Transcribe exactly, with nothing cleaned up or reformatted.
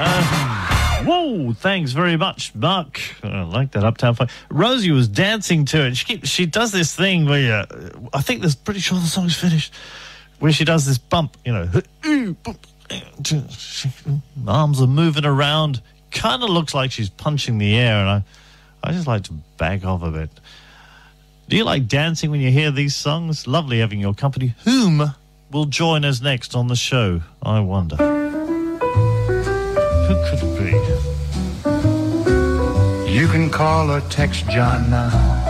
Uh, whoa, thanks very much, Mark. I like that Uptown Funk. Rosie was dancing to it. She keeps, she does this thing where you, I think this pretty sure the song's finished, where she does this bump, you know, arms are moving around. Kind of looks like she's punching the air, and I, I just like to back off a bit. Do you like dancing when you hear these songs? Lovely having your company. Whom will join us next on the show, I wonder? Who could it be? You can call or text John now.